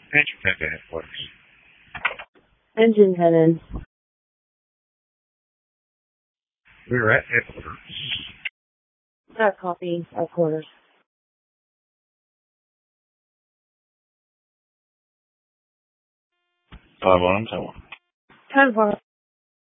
Engine head to headquarters. Engine head in. We're at headquarters. That copy, at quarters. 5 on 10. 10-4.